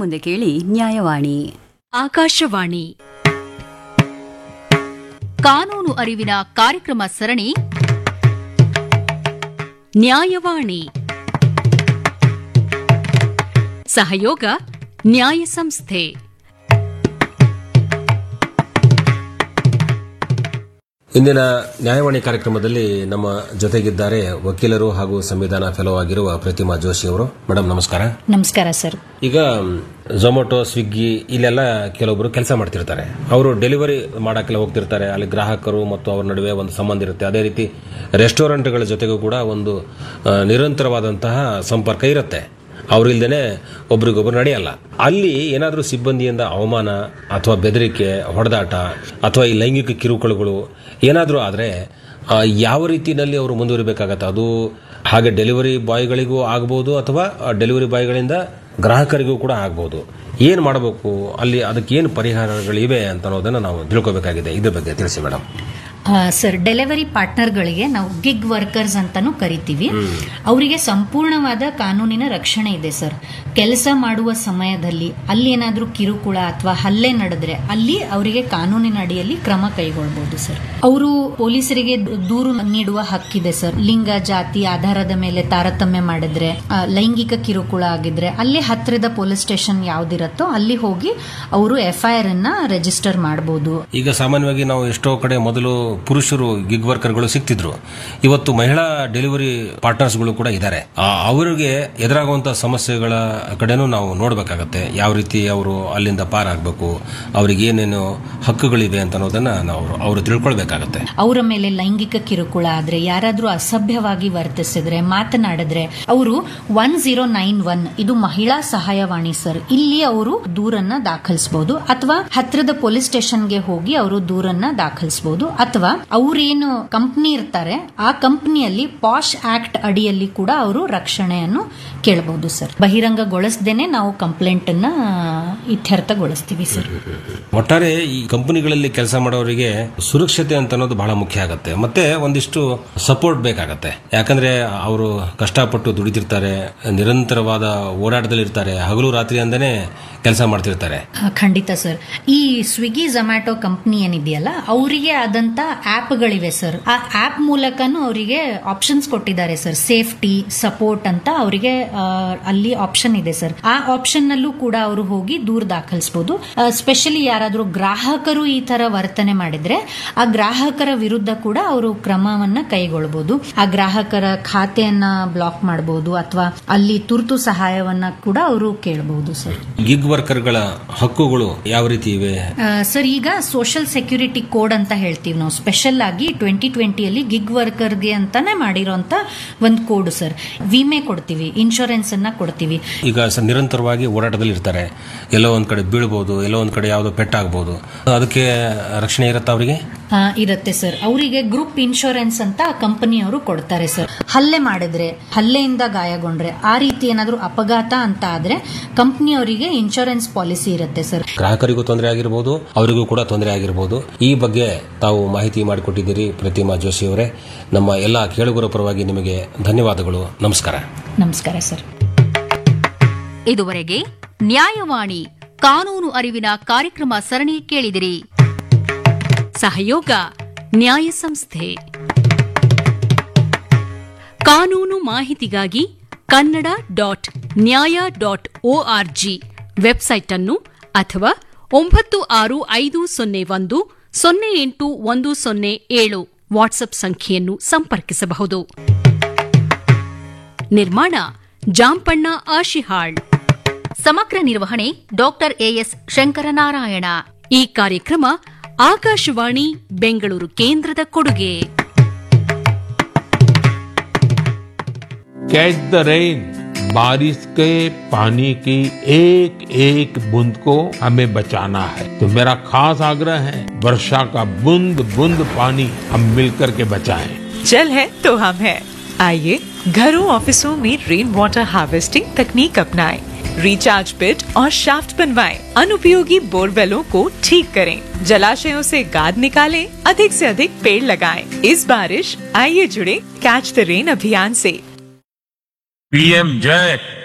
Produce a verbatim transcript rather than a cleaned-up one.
ಮುಂದೆ ಕೇಳಿ ನ್ಯಾಯವಾಣಿ. ಆಕಾಶವಾಣಿ ಕಾನೂನು ಅರಿವಿನ ಕಾರ್ಯಕ್ರಮ ಸರಣಿ ನ್ಯಾಯವಾಣಿ. ಸಹಯೋಗ ನ್ಯಾಯ ಸಂಸ್ಥೆ. ಇಂದಿನ ನ್ಯಾಯವಾಣಿ ಕಾರ್ಯಕ್ರಮದಲ್ಲಿ ನಮ್ಮ ಜೊತೆಗಿದ್ದಾರೆ ವಕೀಲರು ಹಾಗೂ ಸಂವಿಧಾನ ಫೆಲೋ ಆಗಿರುವ ಪ್ರತಿಮಾ ಜೋಶಿ ಅವರು. ಮೇಡಮ್ ನಮಸ್ಕಾರ. ನಮಸ್ಕಾರ ಸರ್. ಈಗ ಝೊಮ್ಯಾಟೊ, ಸ್ವಿಗ್ಗಿ ಇಲ್ಲೆಲ್ಲ ಕೆಲವೊಬ್ಬರು ಕೆಲಸ ಮಾಡ್ತಿರ್ತಾರೆ. ಅವರು ಡೆಲಿವರಿ ಮಾಡಕ್ಕೆಲ್ಲ ಹೋಗ್ತಿರ್ತಾರೆ. ಅಲ್ಲಿ ಗ್ರಾಹಕರು ಮತ್ತು ಅವ್ರ ನಡುವೆ ಒಂದು ಸಂಬಂಧ ಇರುತ್ತೆ. ಅದೇ ರೀತಿ ರೆಸ್ಟೋರೆಂಟ್ಗಳ ಜೊತೆಗೂ ಕೂಡ ಒಂದು ನಿರಂತರವಾದಂತಹ ಸಂಪರ್ಕ ಇರುತ್ತೆ. ಅವರಿಲ್ದೇನೆ ಒಬ್ರಿಗೊಬ್ರು ನಡೆಯಲ್ಲ. ಅಲ್ಲಿ ಏನಾದರೂ ಸಿಬ್ಬಂದಿಯಿಂದ ಅವಮಾನ ಅಥವಾ ಬೆದರಿಕೆ, ಹೊಡೆದಾಟ ಅಥವಾ ಈ ಲೈಂಗಿಕ ಕಿರುಕುಳಗಳು ಏನಾದರೂ ಆದರೆ ಯಾವ ರೀತಿಯಲ್ಲಿ ಅವರು ಮುಂದುವರಿಬೇಕಾಗತ್ತೆ? ಅದು ಹಾಗೆ ಡೆಲಿವರಿ ಬಾಯ್ಗಳಿಗೂ ಆಗ್ಬೋದು ಅಥವಾ ಡೆಲಿವರಿ ಬಾಯ್ಗಳಿಂದ ಗ್ರಾಹಕರಿಗೂ ಕೂಡ ಆಗ್ಬೋದು. ಏನು ಮಾಡಬೇಕು ಅಲ್ಲಿ, ಅದಕ್ಕೆ ಏನು ಪರಿಹಾರಗಳಿವೆ ಅಂತ ಅನ್ನೋದನ್ನು ನಾವು ತಿಳ್ಕೋಬೇಕಾಗಿದೆ. ಇದ್ರ ಬಗ್ಗೆ ತಿಳಿಸಿ ಮೇಡಮ್. ಸರ್, ಡೆಲಿವರಿ ಪಾರ್ಟ್ನರ್ಗಳಿಗೆ ನಾವು ಗಿಗ್ ವರ್ಕರ್ಸ್ ಅಂತಾನೂ ಕರಿತೀವಿ. ಅವರಿಗೆ ಸಂಪೂರ್ಣವಾದ ಕಾನೂನಿನ ರಕ್ಷಣೆ ಇದೆ ಸರ್. ಕೆಲಸ ಮಾಡುವ ಸಮಯದಲ್ಲಿ ಅಲ್ಲಿ ಏನಾದರೂ ಕಿರುಕುಳ ಅಥವಾ ಹಲ್ಲೆ ನಡೆದ್ರೆ ಅಲ್ಲಿ ಅವರಿಗೆ ಕಾನೂನಿನ ಅಡಿಯಲ್ಲಿ ಕ್ರಮ ಕೈಗೊಳ್ಳಬಹುದು ಸರ್. ಅವರು ಪೊಲೀಸರಿಗೆ ದೂರು ನೀಡುವ ಹಕ್ಕಿದೆ ಸರ್. ಲಿಂಗ, ಜಾತಿ ಆಧಾರದ ಮೇಲೆ ತಾರತಮ್ಯ ಮಾಡಿದ್ರೆ, ಲೈಂಗಿಕ ಕಿರುಕುಳ ಆಗಿದ್ರೆ ಅಲ್ಲಿ ಹತ್ತಿರದ ಪೊಲೀಸ್ ಸ್ಟೇಷನ್ ಯಾವ್ದಿರತ್ತೋ ಅಲ್ಲಿ ಹೋಗಿ ಅವರು ಎಫ್ಐಆರ್ ಅನ್ನ ರಿಜಿಸ್ಟರ್ ಮಾಡಬಹುದು. ಈಗ ಸಾಮಾನ್ಯವಾಗಿ ನಾವು ಎಷ್ಟೋ ಕಡೆ ಮೊದಲು ಪುರುಷರು ಗಿಗ್ ವರ್ಕರ್ಗಳು ಸಿಗ್ತಿದ್ರು. ಇವತ್ತು ಮಹಿಳಾ ಡೆಲಿವರಿ ಪಾರ್ಟ್ನರ್ಸ್ಗಳು ಕೂಡ ಇದ್ದಾರೆ. ಅವರಿಗೆ ಎದುರಾಗುವಂತಹ ಸಮಸ್ಯೆಗಳ ಕಡೆನೂ ನಾವು ನೋಡಬೇಕಾಗತ್ತೆ. ಯಾವ ರೀತಿ ಅವರು ಅಲ್ಲಿಂದ ಪಾರಾಗಬೇಕು, ಅವ್ರಿಗೆ ಏನೇನು ಹಕ್ಕುಗಳಿವೆ ಅಂತ ಅನ್ನೋದನ್ನ ನಾವು ಅವರು ತಿಳ್ಕೊಳ್ಬೇಕಾಗತ್ತೆ. ಅವರ ಮೇಲೆ ಲೈಂಗಿಕ ಕಿರುಕುಳ ಆದ್ರೆ, ಯಾರಾದ್ರೂ ಅಸಭ್ಯವಾಗಿ ವರ್ತಿಸಿದ್ರೆ, ಮಾತನಾಡಿದ್ರೆ ಅವರು ಒನ್ ಜೀರೋ ನೈನ್ ಒನ್ ಇದು ಮಹಿಳಾ ಸಹಾಯವಾಣಿ ಸರ್. ಇಲ್ಲಿ ಅವರು ದೂರನ್ನ ದಾಖಲಿಸಬಹುದು ಅಥವಾ ಹತ್ತಿರದ ಪೊಲೀಸ್ ಸ್ಟೇಷನ್ಗೆ ಹೋಗಿ ಅವರು ದೂರನ್ನ ದಾಖಲಿಸಬಹುದು. ಅಥವಾ ಅವರೇನು ಕಂಪನಿ ಇರ್ತಾರೆ ಆ ಕಂಪನಿಯಲ್ಲಿ ಪಾಶ್ ಆಕ್ಟ್ ಅಡಿಯಲ್ಲಿ ಕೂಡ ಅವರು ರಕ್ಷಣೆಯನ್ನು ಕೇಳಬಹುದು ಸರ್. ಬಹಿರಂಗಗೊಳಿಸದೇನೆ ನಾವು ಕಂಪ್ಲೇಂಟ್ ಅನ್ನ ಇತ್ಯರ್ಥಗೊಳಿಸ್ತೀವಿ ಸರ್. ಒಟ್ಟಾರೆ ಈ ಕಂಪನಿಗಳಲ್ಲಿ ಕೆಲಸ ಮಾಡೋರಿಗೆ ಸುರಕ್ಷತೆ ಅಂತ ಅನ್ನೋದು ಬಹಳ ಮುಖ್ಯ ಆಗುತ್ತೆ. ಮತ್ತೆ ಒಂದಿಷ್ಟು ಸಪೋರ್ಟ್ ಬೇಕಾಗತ್ತೆ. ಯಾಕಂದ್ರೆ ಅವರು ಕಷ್ಟಪಟ್ಟು ದುಡಿತಿರ್ತಾರೆ, ನಿರಂತರವಾದ ಓಡಾಟದಲ್ಲಿ ಇರ್ತಾರೆ, ಹಗಲು ರಾತ್ರಿ ಅಂತಾನೆ ಕೆಲಸ ಮಾಡ್ತಿರ್ತಾರೆ. ಖಂಡಿತ ಸರ್. ಈ ಸ್ವಿಗ್ಗಿ, ಝೊಮ್ಯಾಟೊ ಕಂಪನಿ ಏನಿದೆಯಲ್ಲ ಅವರಿಗೆ ಆದಂತ ಆಪ್ಗಳಿವೆ ಸರ್. ಆ ಆಪ್ ಮೂಲಕನೂ ಅವರಿಗೆ ಆಪ್ಷನ್ಸ್ ಕೊಟ್ಟಿದ್ದಾರೆ ಸರ್. ಸೇಫ್ಟಿ, ಸಪೋರ್ಟ್ ಅಂತ ಅವರಿಗೆ ಅಲ್ಲಿ ಆಪ್ಷನ್ ಇದೆ ಸರ್. ಆ ಆಪ್ಷನ್ ನಲ್ಲೂ ಕೂಡ ಅವರು ಹೋಗಿ ದೂರು ದಾಖಲಿಸಬಹುದು. ಸ್ಪೆಷಲಿ ಯಾರಾದ್ರೂ ಗ್ರಾಹಕರು ಈ ತರ ವರ್ತನೆ ಮಾಡಿದ್ರೆ ಆ ಗ್ರಾಹಕರ ವಿರುದ್ಧ ಕೂಡ ಅವರು ಕ್ರಮವನ್ನ ಕೈಗೊಳ್ಳಬಹುದು. ಆ ಗ್ರಾಹಕರ ಖಾತೆಯನ್ನ ಬ್ಲಾಕ್ ಮಾಡಬಹುದು ಅಥವಾ ಅಲ್ಲಿ ತುರ್ತು ಸಹಾಯವನ್ನ ಕೂಡ ಅವರು ಕೇಳಬಹುದು ಸರ್. ಗಿಗ್ ವರ್ಕರ್ಗಳ ಹಕ್ಕುಗಳು ಯಾವ ರೀತಿ ಇವೆ ಸರ್? ಈಗ ಸೋಷಿಯಲ್ ಸೆಕ್ಯೂರಿಟಿ ಕೋಡ್ ಅಂತ ಹೇಳ್ತೀವಿ ನಾವು. ಸ್ಪೆಷಲ್ ಆಗಿ ಟ್ವೆಂಟಿ ಟ್ವೆಂಟಿಯಲ್ಲಿ ಗಿಗ್ ವರ್ಕರ್ಗೆ ಅಂತಾನೆ ಮಾಡಿರೋಂತ ಒಂದು ಕೋಡ್ ಸರ್. ವಿಮೆ ಕೊಡ್ತೀವಿ, ಇನ್ಶೂರೆನ್ಸ್ ಅನ್ನ ಕೊಡ್ತೀವಿ. ಈಗ ನಿರಂತರವಾಗಿ ಓಡಾಟದಲ್ಲಿ ಇರ್ತಾರೆ. ಎಲ್ಲೋ ಒಂದ್ ಕಡೆ ಬೀಳ್ಬಹುದು, ಎಲ್ಲೋ ಒಂದ್ ಕಡೆ ಯಾವ್ದೋ ಪೆಟ್ಟಾಗಬಹುದು. ಅದಕ್ಕೆ ರಕ್ಷಣೆ ಇರುತ್ತಾ ಅವರಿಗೆ? ಇರುತ್ತೆ ಸರ್. ಅವರಿಗೆ ಗ್ರೂಪ್ ಇನ್ಶೂರೆನ್ಸ್ ಅಂತ ಕಂಪನಿಯವರು ಕೊಡ್ತಾರೆ ಸರ್. ಹಲ್ಲೆ ಮಾಡಿದ್ರೆ, ಹಲ್ಲೆಯಿಂದ ಗಾಯಗೊಂಡ್ರೆ, ಆ ರೀತಿ ಏನಾದ್ರೂ ಅಪಘಾತ ಅಂತ ಆದ್ರೆ ಕಂಪನಿಯವರಿಗೆ ಇನ್ಶೂರೆನ್ಸ್ ಪಾಲಿಸಿ ಇರುತ್ತೆ ಸರ್. ಗ್ರಾಹಕರಿಗೂ ತೊಂದರೆ ಆಗಿರಬಹುದು, ಅವರಿಗೂ ಕೂಡ ತೊಂದರೆ ಆಗಿರಬಹುದು. ಈ ಬಗ್ಗೆ ತಾವು ಮಾಹಿತಿ ಮಾಡಿಕೊಟ್ಟಿದ್ದೀರಿ ಪ್ರತಿಮಾ ಜೋಶಿ ಅವರೇ. ನಮ್ಮ ಎಲ್ಲಾ ಕೇಳುಗರ ಪರವಾಗಿ ನಿಮಗೆ ಧನ್ಯವಾದಗಳು. ನಮಸ್ಕಾರ. ನಮಸ್ಕಾರ ಸರ್. ಇದುವರೆಗೆ ನ್ಯಾಯವಾಣಿ ಕಾನೂನು ಅರಿವಿನ ಕಾರ್ಯಕ್ರಮ ಸರಣಿ ಕೇಳಿದಿರಿ. ಸಹಯೋಗ ನ್ಯಾಯ ಸಂಸ್ಥೆ. ಕಾನೂನು ಮಾಹಿತಿಗಾಗಿ ಕನ್ನಡ ಡಾಟ್ ನ್ಯಾಯ ಡಾಟ್ ಒಆರ್ಜಿ ವೆಬ್ಸೈಟ್ ಅನ್ನು ಅಥವಾ ಒಂಬತ್ತು ಆರು ಐದು ಸೊನ್ನೆ ಒಂದು ಸೊನ್ನೆ ಎಂಟು ಒಂದು ಸೊನ್ನೆ ಏಳು ವಾಟ್ಸ್ಆಪ್ ಸಂಖ್ಯೆಯನ್ನು ಸಂಪರ್ಕಿಸಬಹುದು. ನಿರ್ಮಾಣ ಜಾಂಪಣ್ಣ ಆಶಿಹಾಳ್. ಸಮಗ್ರ ನಿರ್ವಹಣೆ ಡಾಕ್ಟರ್ ಎಎಸ್ ಶಂಕರನಾರಾಯಣ. ಈ ಕಾರ್ಯಕ್ರಮ ಆಕಾಶವಾಣಿ ಬೆಂಗಳೂರು ಕೇಂದ್ರದ ಕೊಡುಗೆ. कैच द रेन, बारिश के पानी की एक एक बूंद को हमें बचाना है. तो मेरा खास आग्रह है, वर्षा का बूंद बूंद पानी हम मिलकर के बचाएं. जल है तो हम है. आइए घरों, ऑफिसों में रेन वाटर हार्वेस्टिंग तकनीक अपनाएं. रिचार्ज पिट और शाफ्ट बनवाएं. अनुपयोगी बोरवेलों को ठीक करें. जलाशयों से गाद निकालें. अधिक से अधिक पेड़ लगाएं. इस बारिश आइए जुड़े कैच द रेन अभियान से. पीएम जय